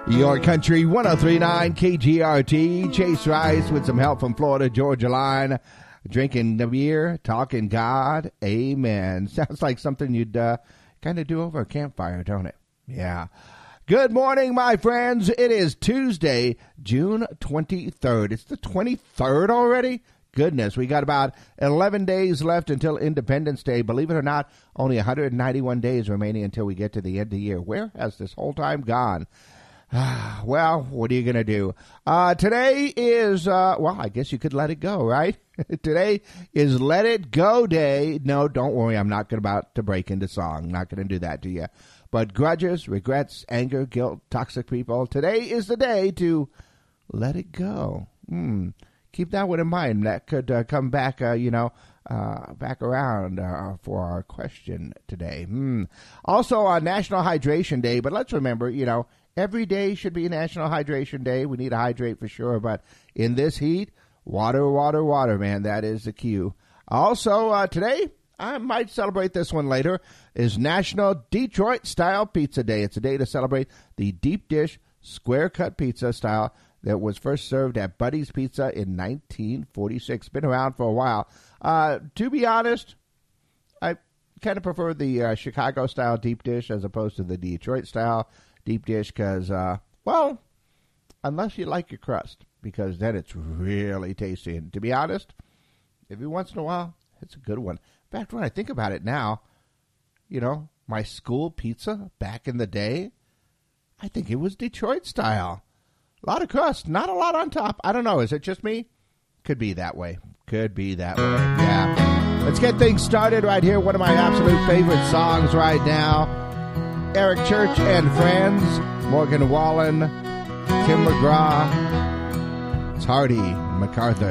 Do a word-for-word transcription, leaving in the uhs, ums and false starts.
Your country, one oh three point nine K G R T. Chase Rice with some help from Florida Georgia Line. Drinking the beer, talking God. Amen. Sounds like something you'd uh, kind of do over a campfire, don't it? Yeah. Good morning, my friends. It is Tuesday, June twenty-third. It's the twenty-third already? Goodness, we got about eleven days left until Independence Day. Believe it or not, only one hundred ninety-one days remaining until we get to the end of the year. Where has this whole time gone? Well, what are you going to do? Uh, today is, uh, well, I guess you could let it go, right? Today is Let It Go Day. No, don't worry. I'm not going about to break into song. Not going to do that to you. But grudges, regrets, anger, guilt, toxic people. Today is the day to let it go. Hmm. Keep that one in mind. That could uh, come back, uh, you know, uh, back around uh, for our question today. Hmm. Also on National Hydration Day, but let's remember, you know, every day should be National Hydration Day. We need to hydrate for sure, but in this heat, water, water, water, man, that is the cue. Also, uh, today, I might celebrate this one later, is National Detroit-Style Pizza Day. It's a day to celebrate the deep dish, square-cut pizza style that was first served at Buddy's Pizza in nineteen forty-six. Been around for a while. Uh, to be honest, I kind of prefer the uh, Chicago-style deep dish as opposed to the Detroit-style deep dish because, uh, well, unless you like your crust, because then it's really tasty. And to be honest, every once in a while, it's a good one. In fact, when I think about it now, you know, my school pizza back in the day, I think it was Detroit style. A lot of crust, not a lot on top. I don't know. Is it just me? Could be that way. Could be that way. Yeah. Let's get things started right here. One of my absolute favorite songs right now. Eric Church and Friends. Morgan Wallen. Tim McGraw. It's Hardy MacArthur.